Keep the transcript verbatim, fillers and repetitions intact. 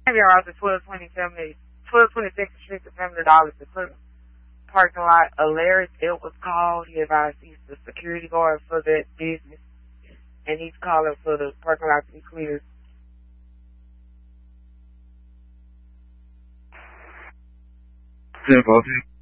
You're out to twelve twenty-seven, twelve twenty-second Street to Family Dollar to put parking lot. Alaris It was called. He advised he's the security guard for that business, and he's calling for the parking lot to be cleared. ten fourteen.